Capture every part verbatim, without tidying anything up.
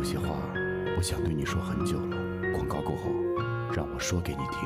有些话我想对你说很久了，广告过后让我说给你听。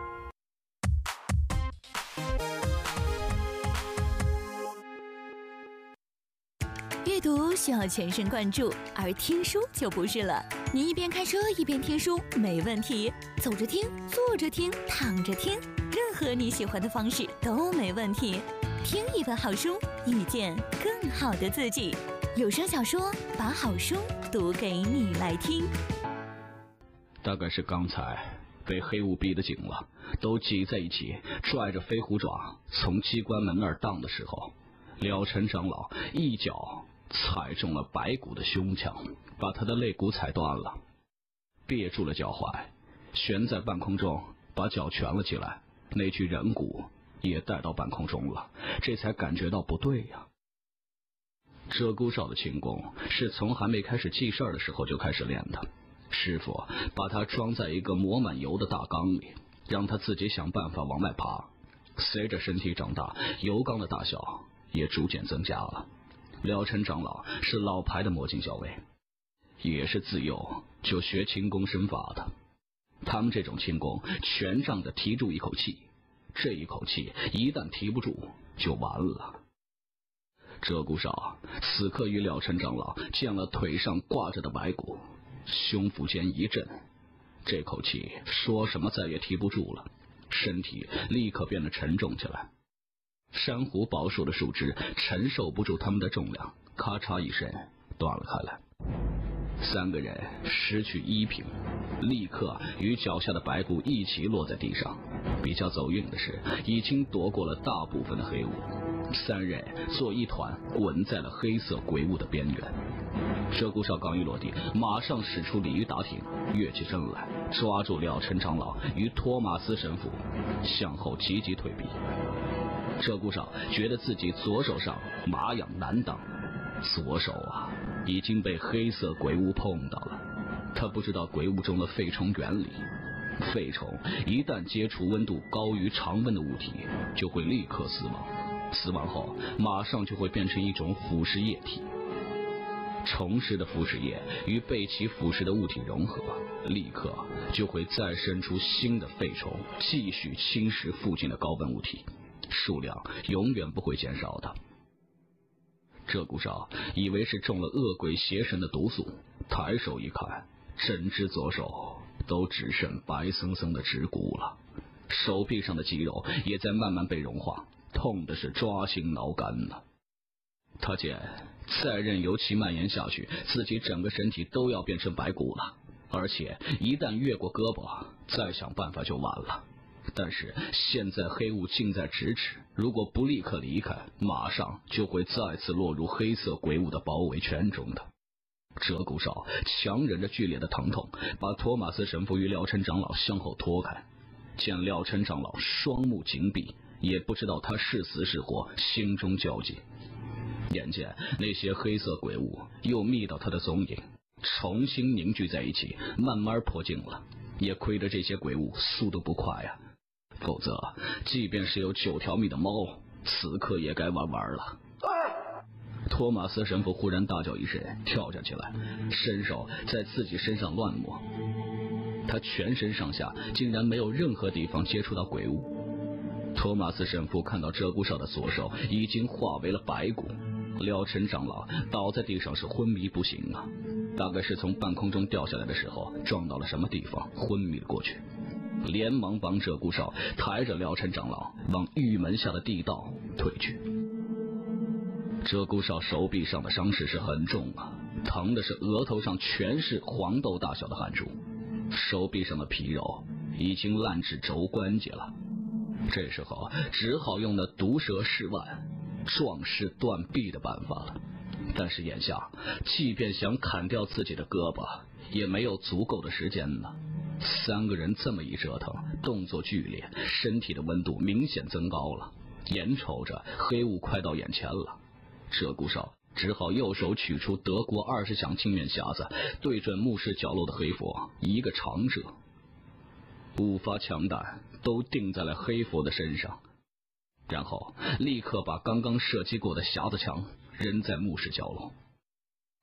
阅读需要全神贯注，而听书就不是了。你一边开车一边听书没问题，走着听、坐着听、躺着听，任何你喜欢的方式都没问题。听一本好书，遇见更好的自己。有声小说，把好书读给你来听。 大概是刚才被黑雾逼得紧了，都挤在一起，拽着飞虎爪从机关门那儿荡的时候，廖晨长老一脚踩中了白骨的胸腔，把他的肋骨踩断了，别住了脚踝，悬在半空中，把脚蜷了起来，那具人骨也带到半空中了，这才感觉到不对呀。鹧鸪哨的轻功是从还没开始记事儿的时候就开始练的，师傅把它装在一个抹满油的大缸里，让他自己想办法往外爬。随着身体长大，油缸的大小也逐渐增加了。廖晨长老是老牌的魔镜校尉，也是自幼就学轻功身法的。他们这种轻功全仗着提住一口气，这一口气一旦提不住就完了。鹧鸪哨此刻与廖晨长老见了腿上挂着的白骨，胸腹间一震，这口气说什么再也提不住了，身体立刻变得沉重起来。珊瑚宝树的树枝承受不住他们的重量，咔嚓一声断了开来。三个人失去依凭，立刻与脚下的白骨一起落在地上。比较走运的是，已经躲过了大部分的黑雾，三人做一团滚在了黑色鬼雾的边缘。鹧鸪哨刚一落地，马上使出鲤鱼打挺，跃起身来，抓住廖晨长老与托马斯神父，向后急急退避。鹧鸪哨觉得自己左手上麻痒难当，左手啊已经被黑色鬼物碰到了。他不知道鬼物中的肺虫原理，肺虫一旦接触温度高于常温的物体，就会立刻死亡，死亡后马上就会变成一种腐蚀液体。虫尸的腐蚀液与被其腐蚀的物体融合，立刻就会再生出新的肺虫，继续侵蚀附近的高温物体，数量永远不会减少的。鹧鸪哨以为是中了恶鬼邪神的毒素，抬手一看，整只左手都只剩白森森的指骨了，手臂上的肌肉也在慢慢被融化，痛的是抓心挠肝呢。他见再任由其蔓延下去，自己整个身体都要变成白骨了，而且一旦越过胳膊，再想办法就晚了。但是现在黑雾近在咫尺，如果不立刻离开，马上就会再次落入黑色鬼雾的包围圈中的。鹧鸪哨强忍着剧烈的疼痛，把托马斯神父与廖晨长老向后拖开。见廖晨长老双目紧闭，也不知道他是死是活，心中焦急。眼见那些黑色鬼雾又觅到他的踪影，重新凝聚在一起，慢慢迫近了。也亏得这些鬼物速度不快呀、啊，否则即便是有九条命的猫，此刻也该玩完了。托马斯神父忽然大叫一声，跳站起来，伸手在自己身上乱摸，他全身上下竟然没有任何地方接触到鬼物。托马斯神父看到鹧鸪哨的左手已经化为了白骨，廖晨长老倒在地上是昏迷不醒啊，大概是从半空中掉下来的时候撞到了什么地方，昏迷了过去。连忙帮鹧鸪哨抬着廖晨长老往狱门下的地道退去。鹧鸪哨手臂上的伤势是很重啊，疼的是额头上全是黄豆大小的汗珠，手臂上的皮肉已经烂至肘关节了。这时候只好用那毒蛇噬腕、壮士断臂的办法了。但是眼下即便想砍掉自己的胳膊，也没有足够的时间了。三个人这么一折腾，动作剧烈，身体的温度明显增高了，眼瞅着黑雾快到眼前了，鹧鸪哨只好右手取出德国二十响青面匣子，对准墓室角落的黑佛一个长射，五发枪弹都定在了黑佛的身上，然后立刻把刚刚射击过的匣子枪扔在墓室角落。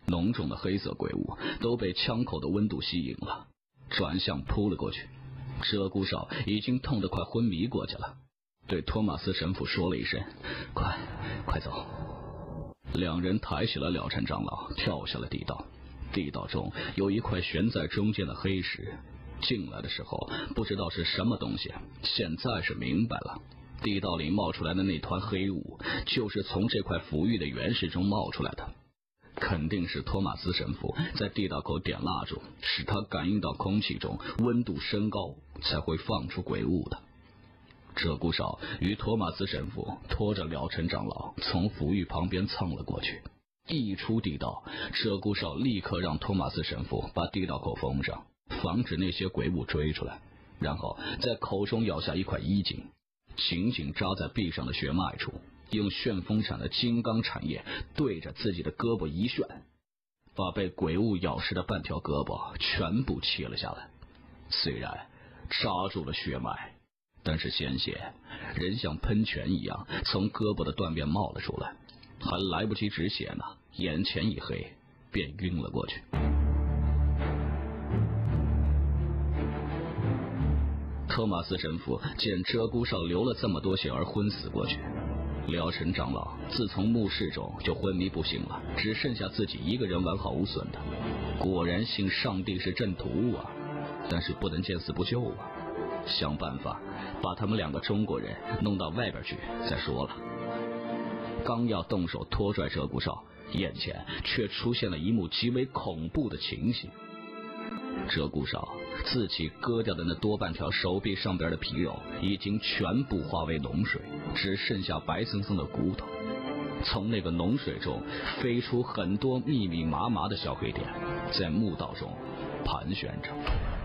浓重的黑色鬼物都被枪口的温度吸引了，转向扑了过去。鹧鸪哨已经痛得快昏迷过去了，对托马斯神父说了一声：“快，快走！”两人抬起了了尘长老，跳下了地道。地道中有一块悬在中间的黑石，进来的时候不知道是什么东西，现在是明白了。地道里冒出来的那团黑雾，就是从这块浮玉的原石中冒出来的。肯定是托马斯神父在地道口点蜡烛，使他感应到空气中温度升高，才会放出鬼雾的。鹧鸪哨与托马斯神父拖着了尘长老从浮玉旁边蹭了过去。一出地道，鹧鸪哨立刻让托马斯神父把地道口封上，防止那些鬼物追出来，然后在口中咬下一块衣襟，紧紧扎在臂上的血脉处，用旋风铲的金刚铲叶对着自己的胳膊一旋，把被鬼物咬湿的半条胳膊全部切了下来。虽然扎住了血脉，但是鲜血仍像喷泉一样从胳膊的断面冒了出来，还来不及止血呢，眼前一黑，便晕了过去。托马斯神父见鹧鸪哨流了这么多血而昏死过去，了尘长老自从墓室中就昏迷不醒了，只剩下自己一个人完好无损的。果然信上帝是正途啊，但是不能见死不救啊，想办法把他们两个中国人弄到外边去再说了。刚要动手拖拽鹧鸪哨，眼前却出现了一幕极为恐怖的情形。鹧鸪哨自己割掉的那多半条手臂上边的皮肉已经全部化为脓水，只剩下白森森的骨头。从那个脓水中飞出很多密密麻麻的小黑点，在墓道中盘旋着。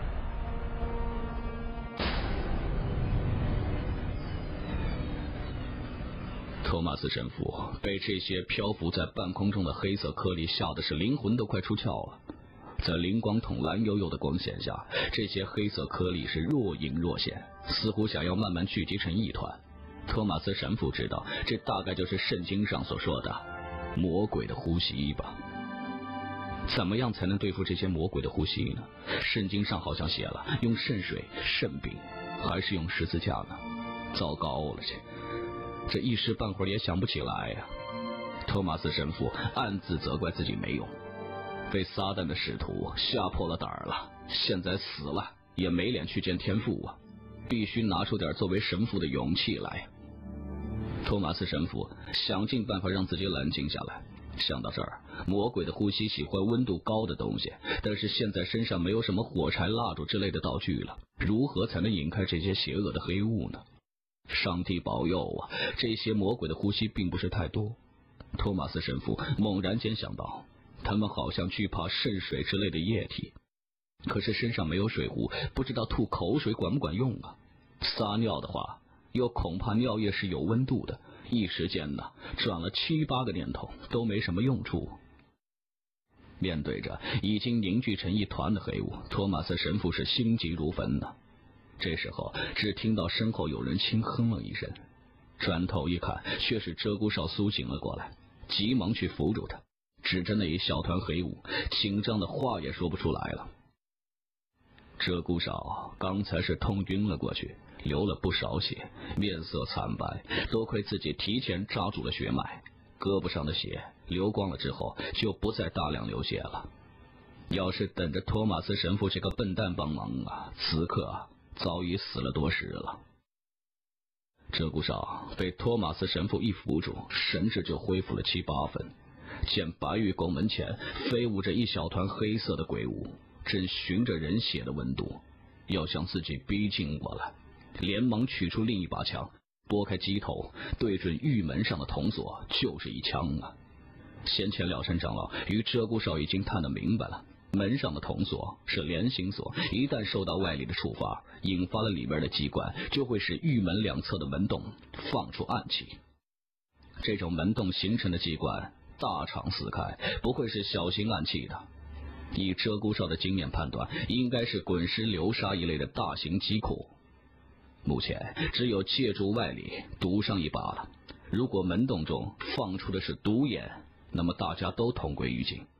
托马斯神父被这些漂浮在半空中的黑色颗粒吓得是灵魂都快出窍了。在灵光筒蓝幽幽的光线下，这些黑色颗粒是若隐若现，似乎想要慢慢聚集成一团。托马斯神父知道，这大概就是圣经上所说的魔鬼的呼吸吧。怎么样才能对付这些魔鬼的呼吸呢？圣经上好像写了用圣水、圣饼，还是用十字架呢？糟糕了，这这一时半会儿也想不起来呀、啊。托马斯神父暗自责怪自己没用，被撒旦的使徒吓破了胆儿了，现在死了也没脸去见天父啊，必须拿出点作为神父的勇气来。托马斯神父想尽办法让自己冷静下来，想到这儿，魔鬼的呼吸喜欢温度高的东西，但是现在身上没有什么火柴、蜡烛之类的道具了，如何才能引开这些邪恶的黑雾呢？上帝保佑啊，这些魔鬼的呼吸并不是太多。托马斯神父猛然间想到，他们好像惧怕渗水之类的液体，可是身上没有水壶，不知道吐口水管不管用啊？撒尿的话，又恐怕尿液是有温度的，一时间呢，转了七八个念头都没什么用处。面对着已经凝聚成一团的黑雾，托马斯神父是心急如焚呢。这时候，只听到身后有人轻哼了一声，转头一看，却是鹧鸪哨苏醒了过来，急忙去扶住他，指着那一小团黑雾，紧张的话也说不出来了。鹧鸪哨刚才是痛晕了过去，流了不少血，面色惨白，多亏自己提前扎住了血脉，胳膊上的血流光了之后，就不再大量流血了。要是等着托马斯神父这个笨蛋帮忙啊，此刻啊早已死了多时了。鹧鸪哨被托马斯神父一扶住，神智就恢复了七八分。见白玉宫门前飞舞着一小团黑色的鬼物，正循着人血的温度要向自己逼近过来，连忙取出另一把枪，拨开机头，对准玉门上的铜锁就是一枪啊！先前了尘长老与鹧鸪哨已经探得明白了，门上的铜锁是连心锁，一旦受到外力的触发，引发了里面的机关，就会使玉门两侧的门洞放出暗气。这种门洞形成的机关大敞四开，不会是小型暗器的。以鹧鸪哨的经验判断，应该是滚石流沙一类的大型机库。目前只有借助外力堵上一把了。如果门洞中放出的是毒眼，那么大家都同归于尽。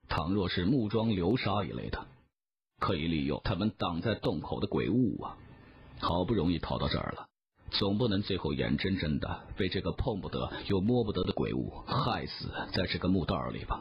倘若是木桩流沙一类的，可以利用他们挡在洞口的鬼物啊。好不容易逃到这儿了，总不能最后眼睁睁的被这个碰不得又摸不得的鬼物害死在这个墓袋里吧。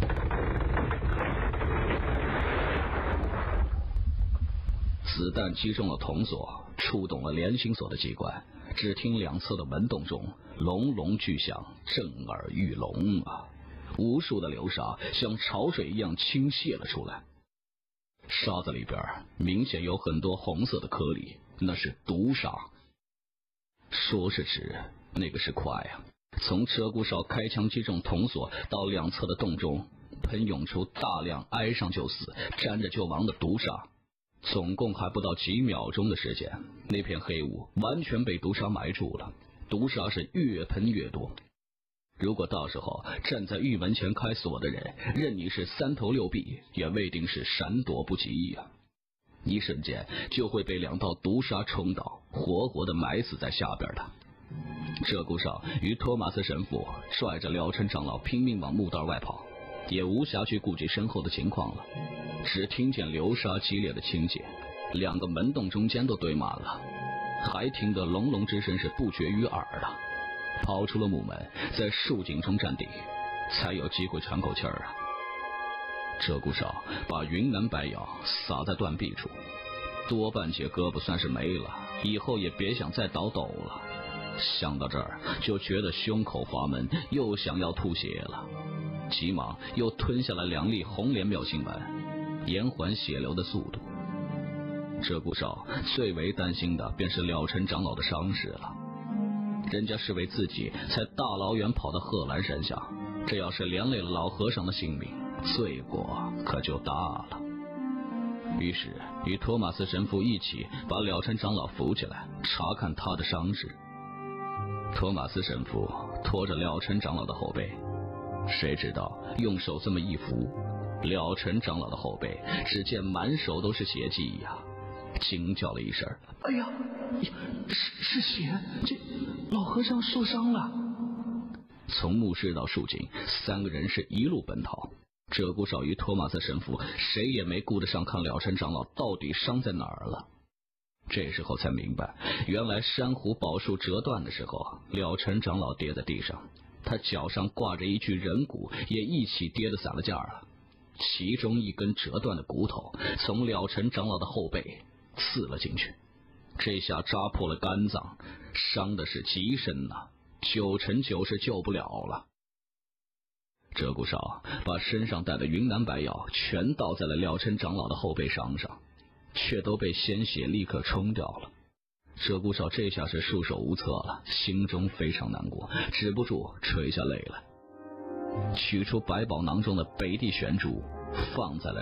子弹击中了铜锁，触动了连心锁的机关，只听两侧的门洞中隆隆巨响，震耳欲聋啊！无数的流沙像潮水一样倾泻了出来，沙子里边明显有很多红色的颗粒，那是毒沙。说是迟，那个是快啊！从鹧鸪哨开枪击中铜锁到两侧的洞中喷涌出大量挨上就死、沾着就亡的毒沙，总共还不到几秒钟的时间，那片黑雾完全被毒沙埋住了，毒沙是越喷越多。如果到时候站在狱门前开锁的人，任你是三头六臂，也未定是闪躲不及呀、啊！一瞬间就会被两道毒沙冲倒，活活的埋死在下边的。鹧鸪哨与托马斯神父拽着廖晨长老拼命往墓袋外跑，也无暇去顾及身后的情况了。只听见流沙激烈的倾泻，两个门洞中间都堆满了，还听得隆隆之声是不绝于耳的。跑出了墓门，在树井中站定，才有机会喘口气儿啊。鹧鸪哨把云南白药撒在断臂处，多半截胳膊算是没了，以后也别想再倒斗了。想到这儿，就觉得胸口发闷，又想要吐血了，急忙又吞下了两粒红莲妙心丸，延缓血流的速度。鹧鸪哨最为担心的便是廖晨长老的伤势了，人家是为自己才大老远跑到贺兰山下，这要是连累了老和尚的性命，罪过可就大了。于是与托马斯神父一起把廖晨长老扶起来，查看他的伤势。托马斯神父拖着廖晨长老的后背，谁知道用手这么一扶，廖晨长老的后背只见满手都是血迹呀，惊叫了一声：“哎呀，是是血！这老和尚受伤了！”从墓室到树井，三个人是一路奔逃。鹧鸪哨与托马斯神父谁也没顾得上看廖晨长老到底伤在哪儿了。这时候才明白，原来珊瑚宝树折断的时候，廖晨长老跌在地上，他脚上挂着一具人骨，也一起跌得散了架了。其中一根折断的骨头从廖晨长老的后背刺了进去，这下扎破了肝脏，伤的是极深呐、啊，九成九是救不了了。鹧鸪哨把身上带的云南白药全倒在了廖晨长老的后背伤上，却都被鲜血立刻冲掉了。鹧鸪哨这下是束手无策了，心中非常难过，止不住垂下泪来，取出百宝囊中的北地玄珠，放在了